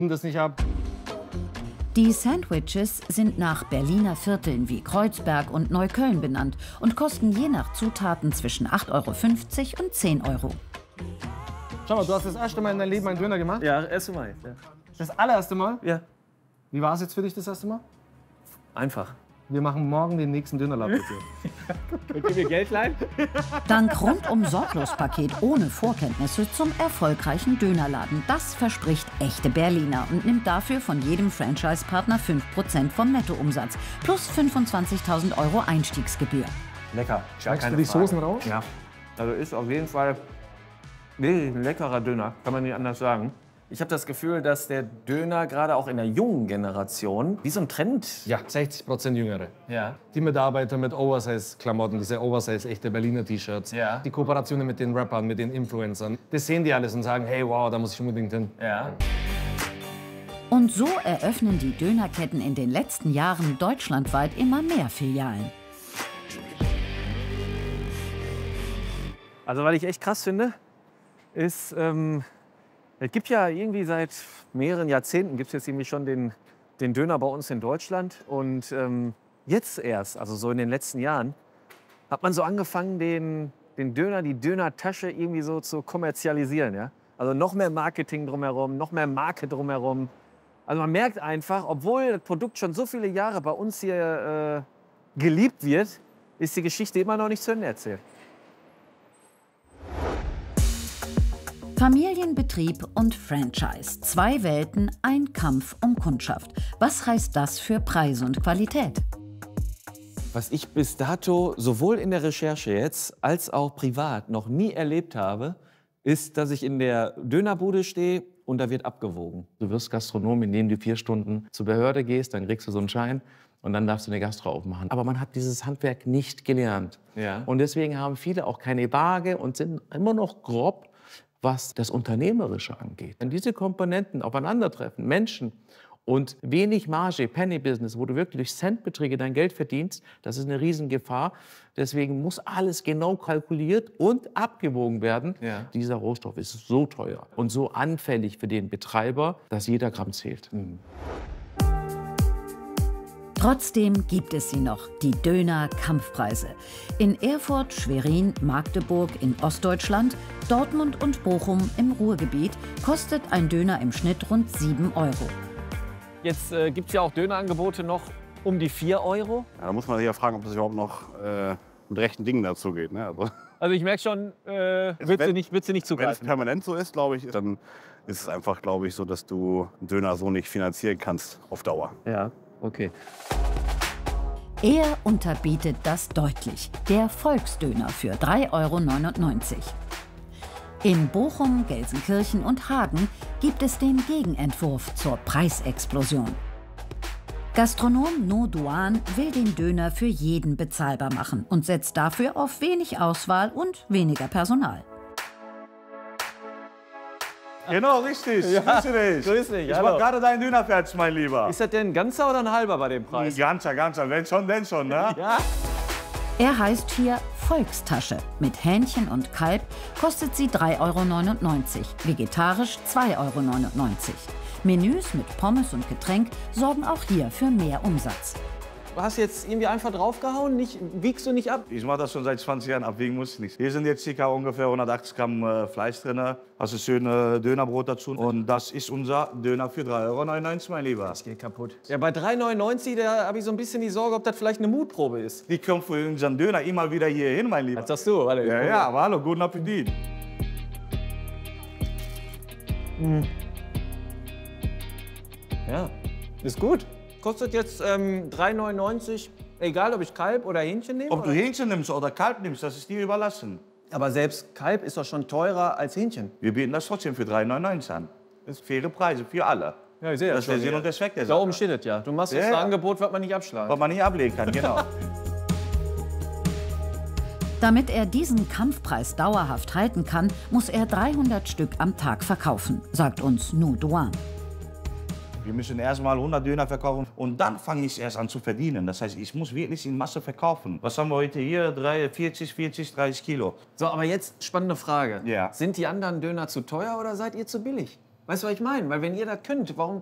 das nicht ab. Die Sandwiches sind nach Berliner Vierteln wie Kreuzberg und Neukölln benannt und kosten je nach Zutaten zwischen 8,50 € und 10 €. Schau mal, du hast das erste Mal in deinem Leben einen Döner gemacht? Ja, erste Mal. Ja. Das allererste Mal? Ja. Wie war es jetzt für dich das erste Mal? Einfach. Wir machen morgen den nächsten Dönerladen mit dir. Könnt ihr mir Geld leihen? Dank Rundum-Sorglos-Paket ohne Vorkenntnisse zum erfolgreichen Dönerladen. Das verspricht echte Berliner und nimmt dafür von jedem Franchise-Partner 5% vom Nettoumsatz plus 25.000 € Einstiegsgebühr. Lecker. Schmeckst du die Soßen raus? Ja. Also ist auf jeden Fall wirklich ein leckerer Döner, kann man nicht anders sagen. Ich habe das Gefühl, dass der Döner gerade auch in der jungen Generation wie so ein Trend. Ja, 60% Jüngere. Ja. Die Mitarbeiter mit Oversize-Klamotten, diese Oversize, echte Berliner T-Shirts. Ja. Die Kooperationen mit den Rappern, mit den Influencern. Das sehen die alles und sagen, hey, wow, da muss ich unbedingt hin. Ja. Und so eröffnen die Dönerketten in den letzten Jahren deutschlandweit immer mehr Filialen. Also was ich echt krass finde, ist, es gibt ja irgendwie seit mehreren Jahrzehnten gibt es jetzt irgendwie schon den Döner bei uns in Deutschland. Und jetzt erst, also so in den letzten Jahren, hat man so angefangen, den Döner, die Dönertasche irgendwie so zu kommerzialisieren. Ja? Also noch mehr Marketing drumherum, noch mehr Marke drumherum. Also man merkt einfach, obwohl das Produkt schon so viele Jahre bei uns hier geliebt wird, ist die Geschichte immer noch nicht zu Ende erzählt. Familienbetrieb und Franchise. 2 Welten, ein Kampf um Kundschaft. Was heißt das für Preis und Qualität? Was ich bis dato sowohl in der Recherche jetzt als auch privat noch nie erlebt habe, ist, dass ich in der Dönerbude stehe und da wird abgewogen. Du wirst Gastronom, indem du 4 Stunden zur Behörde gehst, dann kriegst du so einen Schein und dann darfst du eine Gastro aufmachen. Aber man hat dieses Handwerk nicht gelernt. Ja. Und deswegen haben viele auch keine Waage und sind immer noch grob, was das Unternehmerische angeht. Wenn diese Komponenten aufeinandertreffen, Menschen und wenig Marge, Penny-Business, wo du wirklich durch Centbeträge dein Geld verdienst, das ist eine Riesengefahr. Deswegen muss alles genau kalkuliert und abgewogen werden. Ja. Dieser Rohstoff ist so teuer und so anfällig für den Betreiber, dass jeder Gramm zählt. Trotzdem gibt es sie noch, die Döner-Kampfpreise. In Erfurt, Schwerin, Magdeburg in Ostdeutschland, Dortmund und Bochum im Ruhrgebiet kostet ein Döner im Schnitt rund 7 €. Jetzt gibt es ja auch Dönerangebote noch um die 4 €. Ja, da muss man sich ja fragen, ob das überhaupt noch mit rechten Dingen dazu geht. Ne? Also ich merke schon, wird sie nicht Wenn es zugreifen. permanent so ist, glaube ich, dann ist es einfach, glaube ich, so, dass du einen Döner so nicht finanzieren kannst auf Dauer. Ja, okay. Er unterbietet das deutlich. Der Volksdöner für 3,99 €. In Bochum, Gelsenkirchen und Hagen gibt es den Gegenentwurf zur Preisexplosion. Gastronom No Duan will den Döner für jeden bezahlbar machen und setzt dafür auf wenig Auswahl und weniger Personal. Genau, richtig. Grüß dich. Grüß dich, Ich hallo. mach gerade deinen Döner fertig, mein Lieber. Ist das denn ein ganzer oder ein halber bei dem Preis? Ganzer, wenn schon, ne? Ja. Er heißt hier Volkstasche. Mit Hähnchen und Kalb kostet sie 3,99 €, vegetarisch 2,99 €. Menüs mit Pommes und Getränk sorgen auch hier für mehr Umsatz. Du hast jetzt irgendwie einfach draufgehauen, wiegst du nicht ab? Ich mache das schon seit 20 Jahren, abwiegen muss ich nicht. Hier sind jetzt ca. ungefähr 180 Gramm Fleisch drin. Hast du schöne Dönerbrot dazu. Und das ist unser Döner für 3,99 €, mein Lieber. Das geht kaputt. Ja, bei 3,99 €, da habe ich so ein bisschen die Sorge, ob das vielleicht eine Mutprobe ist. Die kommen für unseren Döner immer wieder hier hin, mein Lieber. Was sagst du? Warte, Ja, aber hallo, guten Appetit. Ja, ist gut. Kostet jetzt 3,99 €, egal ob ich Kalb oder Hähnchen nehme? Ob du Hähnchen nimmst oder Kalb nimmst, das ist dir überlassen. Aber selbst Kalb ist doch schon teurer als Hähnchen. Wir bieten das trotzdem für 3,99 € an. Das sind faire Preise für alle. Ja, ich sehe Das ist der Sinn und der Zweck der Da Sache. oben steht es ja. Du machst jetzt Ja, ein ja. Angebot, was man nicht abschlagen. Was man nicht ablegen kann, genau. Damit er diesen Kampfpreis dauerhaft halten kann, muss er 300 Stück am Tag verkaufen, sagt uns No Duan. Wir müssen erst mal 100 Döner verkaufen und dann fange ich erst an zu verdienen. Das heißt, ich muss wirklich in Masse verkaufen. Was haben wir heute hier? 40, 30 Kilo. So, aber jetzt spannende Frage. Ja. Sind die anderen Döner zu teuer oder seid ihr zu billig? Weißt du, was ich meine? Weil wenn ihr das könnt, warum